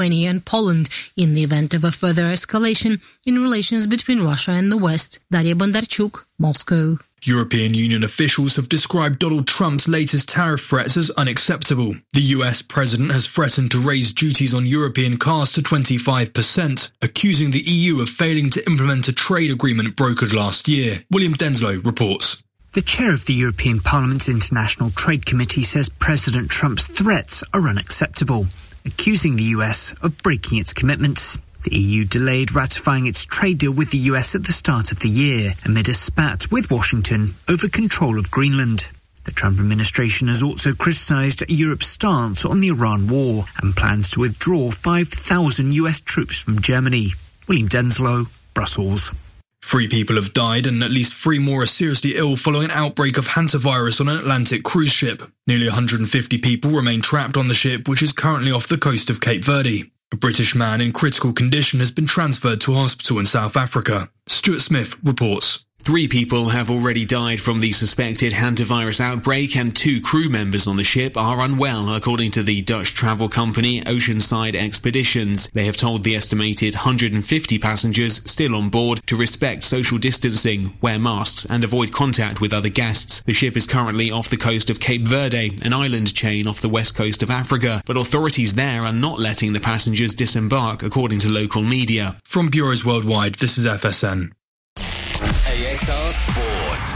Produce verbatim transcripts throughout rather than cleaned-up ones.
Lithuania and Poland in the event of a further escalation in relations between Russia and the West. Daria Bondarchuk, Moscow. European Union officials have described Donald Trump's latest tariff threats as unacceptable. The U S president has threatened to raise duties on European cars to twenty-five percent, accusing the E U of failing to implement a trade agreement brokered last year. William Denslow reports. The chair of the European Parliament's International Trade Committee says President Trump's threats are unacceptable, accusing the U S of breaking its commitments. The E U delayed ratifying its trade deal with the U S at the start of the year amid a spat with Washington over control of Greenland. The Trump administration has also criticised Europe's stance on the Iran war and plans to withdraw five thousand U S troops from Germany. William Denslow, Brussels. Three people have died and at least three more are seriously ill following an outbreak of hantavirus on an Atlantic cruise ship. Nearly one hundred fifty people remain trapped on the ship, which is currently off the coast of Cape Verde. A British man in critical condition has been transferred to a hospital in South Africa. Stuart Smith reports. Three people have already died from the suspected hantavirus outbreak and two crew members on the ship are unwell, according to the Dutch travel company Oceanside Expeditions. They have told the estimated one hundred fifty passengers still on board to respect social distancing, wear masks and avoid contact with other guests. The ship is currently off the coast of Cape Verde, an island chain off the west coast of Africa, but authorities there are not letting the passengers disembark, according to local media. From Bureaus Worldwide, this is F S N. A X R Sport.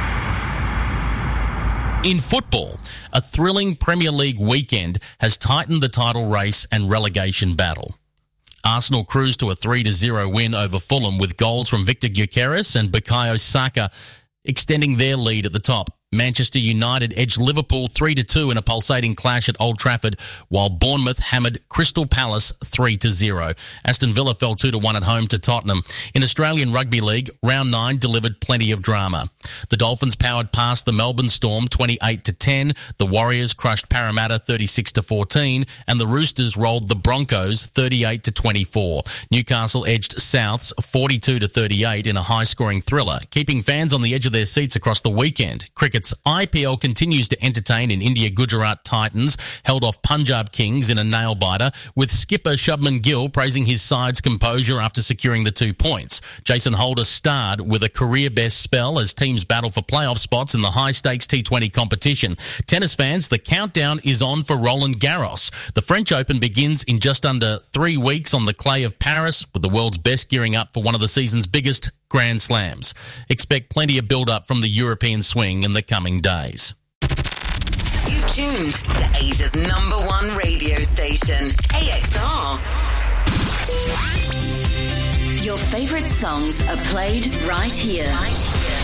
In football, a thrilling Premier League weekend has tightened the title race and relegation battle. Arsenal cruised to a three to zero win over Fulham with goals from Victor Gyökeres and Bukayo Saka extending their lead at the top. Manchester United edged Liverpool three to two in a pulsating clash at Old Trafford, while Bournemouth hammered Crystal Palace three to zero. Aston Villa fell two to one at home to Tottenham. In Australian Rugby League, round nine delivered plenty of drama. The Dolphins powered past the Melbourne Storm twenty-eight to ten, the Warriors crushed Parramatta thirty-six to fourteen, and the Roosters rolled the Broncos thirty-eight to twenty-four. Newcastle edged Souths forty-two to thirty-eight in a high-scoring thriller, keeping fans on the edge of their seats across the weekend. Cricket I P L continues to entertain in India. Gujarat Titans held off Punjab Kings in a nail-biter, with skipper Shubman Gill praising his side's composure after securing the two points. Jason Holder starred with a career-best spell as teams battle for playoff spots in the high-stakes T twenty competition. Tennis fans, the countdown is on for Roland Garros. The French Open begins in just under three weeks on the clay of Paris, with the world's best gearing up for one of the season's biggest Grand Slams. Expect plenty of build-up from the European swing in the coming days. You've tuned to Asia's number one radio station, A X R. Your favourite songs are played right here. Right here.